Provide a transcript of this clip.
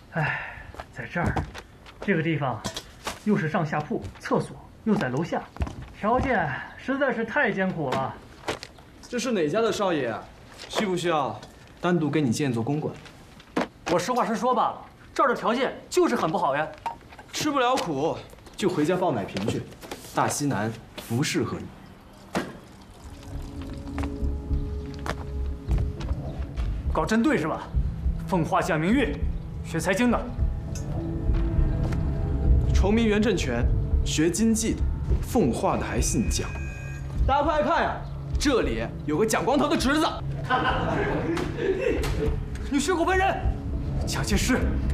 哎，在这儿，这个地方又是上下铺，厕所又在楼下，条件实在是太艰苦了。 这是哪家的少爷啊？需不需要单独给你建座公馆？ 我实话实说吧，这儿的条件就是很不好呀。 吃不了苦，就回家抱奶瓶去。大西南不适合你。 搞针对是吧？奉华夏明月，学财经的。 崇明园政权，学经济的，奉化的还姓蒋。大家快来看呀，这里有个蒋光头的侄子。 你血口喷人，蒋介石